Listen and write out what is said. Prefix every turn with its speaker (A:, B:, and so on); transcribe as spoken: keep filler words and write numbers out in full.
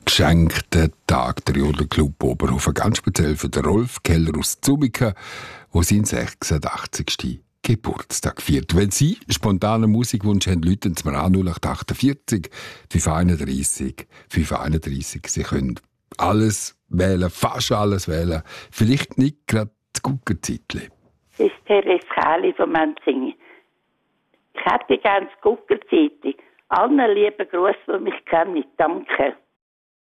A: geschenkten Tag der Jodelclub Oberhofen. Ganz speziell für den Rolf Keller aus Zubiken, der seinen sechsundachtzigsten Geburtstag feiert. Wenn Sie spontanen Musikwunsch haben, rufen Sie mir an null acht achtundvierzig fünf einunddreissig fünf einunddreissig. Sie können alles wählen, fast alles wählen. Vielleicht nicht gerade das Guckerzeitchen.
B: Das ist Therese Kähli von Menzingen. Ich hätte gerne das Guckerzeitung. Allen lieben Gruß, die mich kennen. Danke.